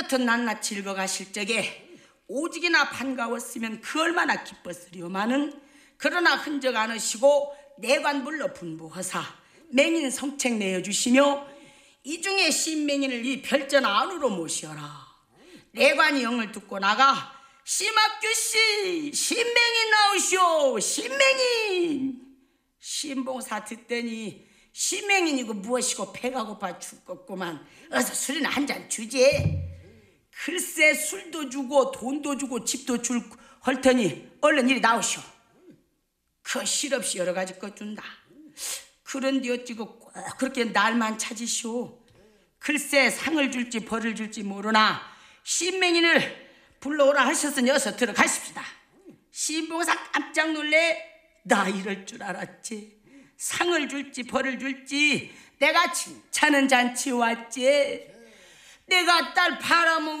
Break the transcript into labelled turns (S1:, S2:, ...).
S1: 같은 낱낱이 읽어가실 적에 오직이나 반가웠으면 그 얼마나 기뻤으려마는 그러나 흔적 않으시고 내관불러 분부하사 맹인 성책 내어주시며 이 중에 신맹인을 이 별전 안으로 모시어라. 내관이 영을 듣고 나가 심학규씨 신맹인 나오시오 신맹인. 신봉사 듣더니 신맹인이고 무엇이고 배가 고파 죽겠구만. 어서 술이나 한잔 주지. 글쎄 술도 주고 돈도 주고 집도 줄 할 테니 얼른 이리 나오시오. 그 실없이 여러 가지 것 준다. 그런데 어찌고 꼭 그렇게 날만 찾으시오. 글쎄 상을 줄지 벌을 줄지 모르나 신맹인을 불러오라 하셨으니 어서 들어가십시다. 신봉사 깜짝 놀래. 나 이럴 줄 알았지. 상을 줄지 벌을 줄지 내가 칭찬은 잔치 왔지. 내가 딸 팔아먹